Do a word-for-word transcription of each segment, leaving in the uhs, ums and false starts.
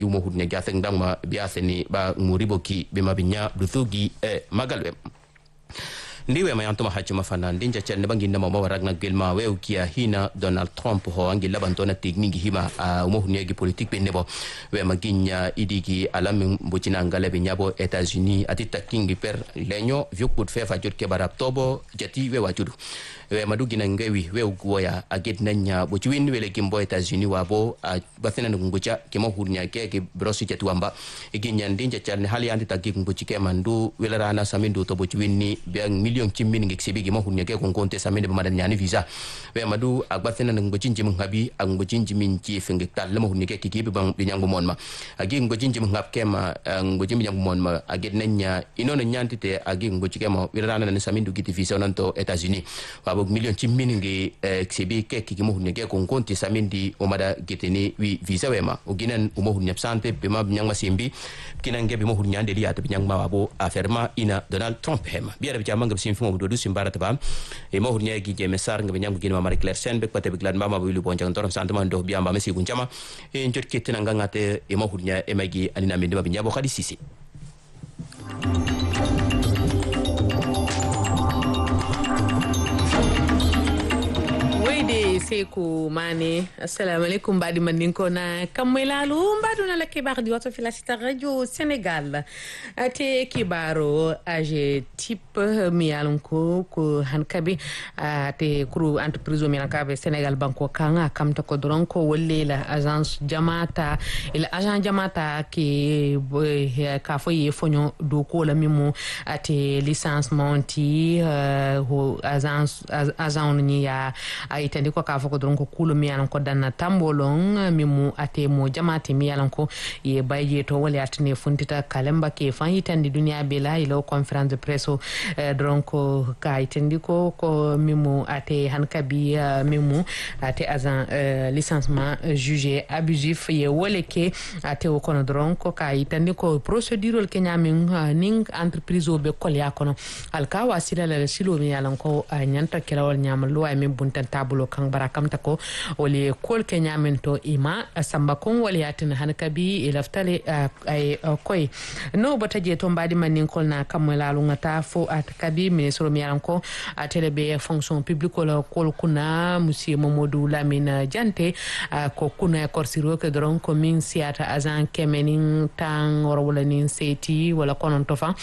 yumo hudne gatheng dangma biaseni ba nguriboki bima binya duthugi e magalwe ndiwe mayanto mahachuma fanandi nja chenne banginda mama waragna gelma we ukia hina Donald Trump ho angila bantona tekniki hima uh, umo hunyegi politique benebo we maginya idiki alam mbuchina ngale benyabo Etats-Unis atita kingi per lenyo vyukut fe fajur ke baraptobo jati we wajudu we madugina ngewi we ugoya aget nanya buchwin we lekimbo Etats-Unis wabo uh, bathena ngucha kemo hunya ke ke brosi chatuamba iginya ndinja chane hali andi tagi nguchike mandu we rana samindu to buchwini biang million chimmin ngeksibi gimo hunya ke konkonte samene bamadan nyani visa we madu agbathena ngochinji mhabi angochinji minchi fengektal lemo hunya ke kikibi bang binyangu monma agi ngochinji mhap kema ngochinji binyangu monma aget nanya inono nyantite agi ngochike ma we rana na samindu giti visa nanto Etats-Unis wabo million chimmin nge eksibi ke kikimo hunya ke konkonte samindi omada giteni wi visa wema uginan umo hunya sante bima binyangma simbi kinange bimo hunya ndeli ata binyangma wabo aferma ina Donald Trump hema biara bijamanga simfo do du simbara taba e mo hunya gi je mesar nga binyangma gina Marie Claire Sen be pate biglan mama wilu bonjang torom santama ndo biamba mesi gunjama e njot ketina nga ngate e mo hunya e magi anina mende binyabo khadi sisi Seku mane assalamu alaikum badi mandinko na kamelalu mbadu na la kibar di wato fila sita radio Sénégal ate kibaro age type mialunko ko hankabi ate kuru entreprise mialunkabe Sénégal banko kanga kamta ko dronko wolle la agence jamata ila agence jamata ki ka foye fonyo do ko la mimu ate licenciement ti ho agence agence ni ya aitandi ko ka foko dronko kulo mi yalan ko danna tambolon mimu ate mo jamati mi yalan ko ye bayje to wala atne funtita kalemba ke fan yitandi dunia bela ilo conférence de presse eh, dronko ka yitandi ko ko mimu ate hankabi uh, mimu ate azan uh, licenciement uh, jugé abusif ye wala ke ate o kono dronko ka yitandi ko procédure kenya min uh, ning entreprise o be kol yakono alka wasila la silo mi yalan ko uh, nyanta kelawol nyam lo ay min buntan tabulo kan barakam tako wali kol kenya mento ima samba kon wali atin hankabi ilaftale ay koy no bataje to mbadi manin kol na kamala lu ngata fo atkabi ministre mi yanko atelebe fonction publique ko kol kuna monsieur Momodou Lamine Diante ko kuna korsiro ke dron ko min siata azan kemenin tan wala nin seti wala konon tofa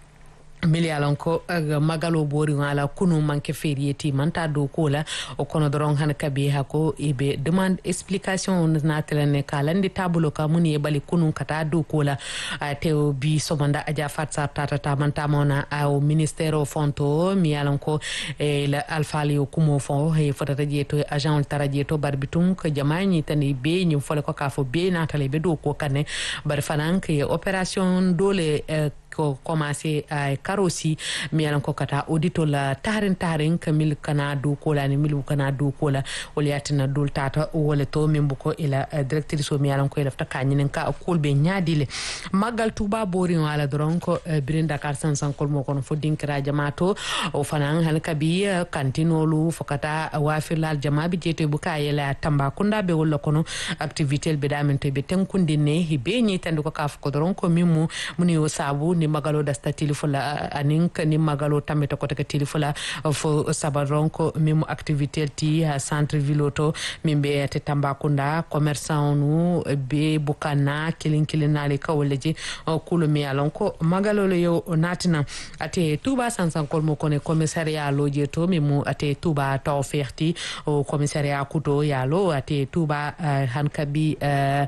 milialon ko magalo bori wala kunu manke ferieti manta do kola o kono doron han kabe hako ibe demande explication na telene kalandi tabulo ka muni e bali kunu kata do kola teo bi somanda aja fatsa tata ta manta mona au ministero fonto mialon ko e la alfali o kumo fon e fotata jeto agent tarajeto barbitum ko jamani tani be nyum fole ko ka fo be na tale be do ko kane bar fanan ke opération dole ko commencé ay karosi mi yalan ko kata audito la tarin tarin kamil kana do ko la ni mil kana do ko la oliatina dul tata wala to membu ko ila directrice so mi yalan ko lafta kanyin ka ko be nyaadile magal tuba bori wala dron ko birin Dakar san san kol mo kono fo dinkira jamato o fanan han kabi kantinolu fokata wafilal jamabi jete bu kayela Tambakunda be wala kono activité be damen to be tenkundine hibe ni tandu ko kaf ko dron ko mimu muni o sabu ni magalo da sta tilifula anin ni magalo tameto ko take tilifula fo sabaronko mimu activité ti centre viloto mimbe te Tambakunda commerçant nu be bukana kilin kilinale kawleji kulo mi alonko magalo le yo natina ate Touba sansan kolmo kone commissariat loje to mimu ate Touba tawferti o commissariat kuto yalo ate Touba uh, hankabi uh,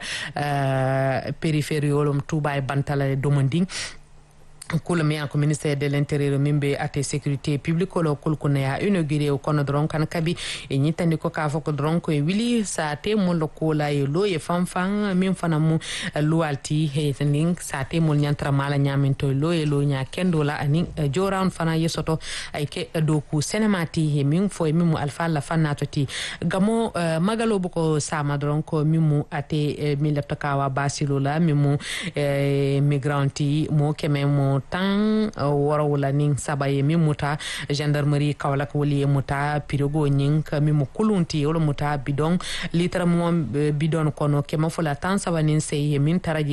uh, périphériolum Touba e bantala domanding kula mi ko ministère de l'intérieur mimbe ate sécurité publique lo kul ko ya inauguré ko no dron kan kabi e nyitandi ko ka foko dron ko e wili sa te mo lo ko la e lo e fanfan min fana mu loyalty he link sa te mo nyantra mala nyaminto lo e lo nya kendo la ani joran fana yesoto ay ke do ku cinémati he min fo e mimu alfa la fana toti gamo uh, magalo boko sama dron ko mimu ate uh, mi lepta kawa basilo la mimu uh, migranti mo kememo tan warawula nin saba ye min muta gendarmerie Kaolack woli ye muta pirigo ñing ka min mu kulunti wala muta bidon litre mo bidon kono kema fula tan saba nin sey ye min taraji